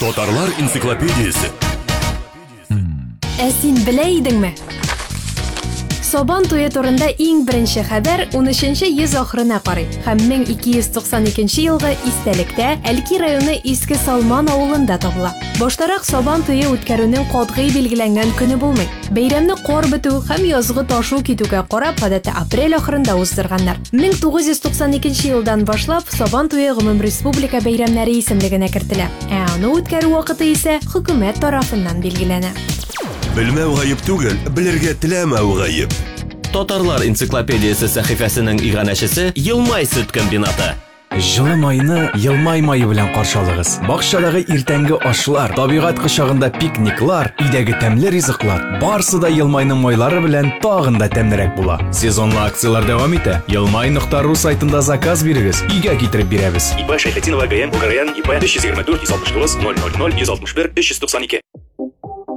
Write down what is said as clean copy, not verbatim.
Татарлар энциклопедиясе. Ә син белә идеңме? Сабан туе турында иң беренче хәбәр 13-нче йөз ахырына карый һәм 1292 елгы истәлектә Әлки районы Иске Салман авылында табыла. Баштарак сабан туе үткәрүнең катгый билгеләнгән көне булмый. Бәйрәмне кар бетү һәм язгы ташу китүгә карап, гадәттә апрель ахырында уздырганнар. 1992 елдан башлап сабан туе гомум республика бәйрәмнәре исемлегенә кертелә. Ә аны үткәрү вакыты исә хөкүмәт тарафыннан билгеләнә. Белмәү гаеп түгел, белергә теләмәү гаеп. Татарлар энциклопедиясе сәхифәсенең иганәчесе Елмай сөт комбинаты. Жылы майны Елмай майы белән каршылыгыз. Бакчадагы иртәнге ашлар, табигать кочагында пикниклар, өйдәге тәмле ризыклар, барысы да Елмайның майлары белән тагын да тәмлерәк була. Сезонлы акциялар дәвам итә. Елмай.ру сайтында заказ бирегез, өйгә китереп бирәбез. ИП Шәйхетдинова ГМ УГРН ИП 524 169 000 161 392.